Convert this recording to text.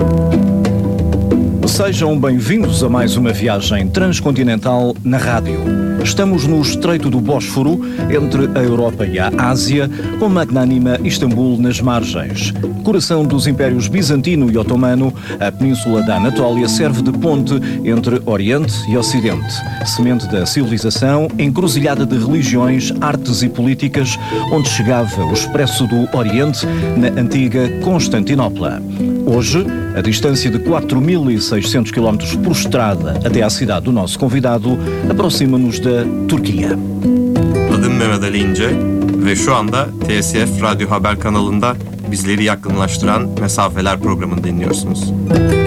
Sejam bem-vindos a mais uma viagem transcontinental na rádio. Estamos no Estreito do Bósforo, entre a Europa e a Ásia, com magnânima Istambul nas margens. Coração dos impérios bizantino e otomano, a península da Anatólia serve de ponte entre Oriente e Ocidente. Semente da civilização, encruzilhada de religiões, artes e políticas, onde chegava o expresso do Oriente na antiga Constantinopla. Hoje, a distância de 4.600 km por estrada até à cidade do nosso convidado aproxima-nos da Turquia. Adım Mehmet Ali İnce ve şu anda TSF Radyo Haber kanalında bizleri yakınlaştıran Mesafeler programını dinliyorsunuz.